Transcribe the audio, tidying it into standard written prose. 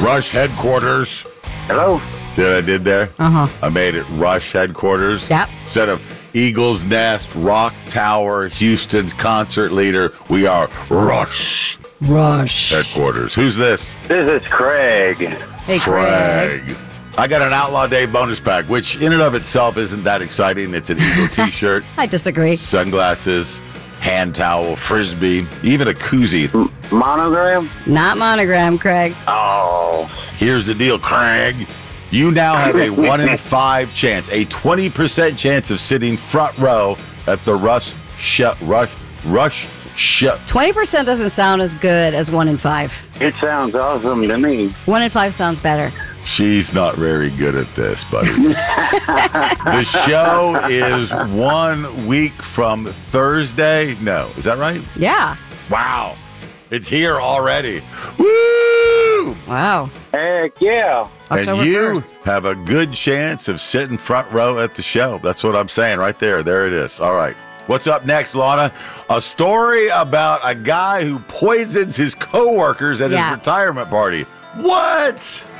Rush headquarters. Hello? See what I did there? Uh-huh. I made it Rush headquarters. Yep. Instead of Eagles Nest, Rock Tower, Houston's concert leader, we are Rush headquarters. Who's this? This is Craig. Hey, Craig. I got an Outlaw Day bonus pack, which in and of itself isn't that exciting. It's an Eagle t-shirt, I disagree. sunglasses, hand towel, frisbee, even a koozie. Monogram? Not monogram, Craig. Oh. Here's the deal, Craig. You now have a 1 in 5 chance, a 20% chance of sitting front row at the Rush show. 20% doesn't sound as good as 1 in 5. It sounds awesome to me. 1 in 5 sounds better. She's not very good at this, buddy. The show is 1 week from Thursday. No, is that right? Yeah. Wow. It's here already. Woo! Wow. Heck yeah. October And you 1st. have a good chance of sitting front row at the show. That's what I'm saying right there. There it is. All right. What's up next, Lana? A story about a guy who poisons his coworkers at his Yeah. retirement party. What?